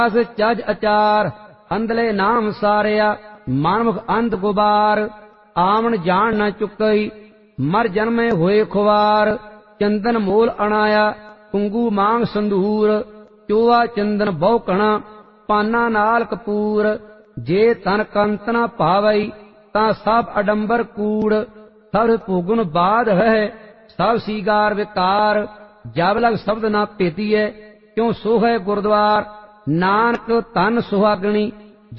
चज अचार अंधले नाम सारिया मानमुख अंध गुबार आवन जान न चुकई मर जन्मे होए खुवार चंदन मोल अणाया कुंगू मांग संधूर चोआ चंदन बहुकणा पाना नाल कपूर जे तन कंत न पावई ता सब अडंबर कूड़ सब भोगुन बाध है सब सीगार विकार जब लग शब्द न पेतीए क्यों सोहै गुरुद्वार नानक तन सुहागणी